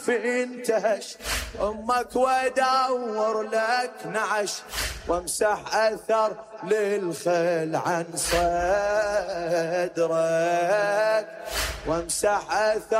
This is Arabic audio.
انتهش امك وادور لك نعش وامسح اثر للخل عن صدرك وامسح اثر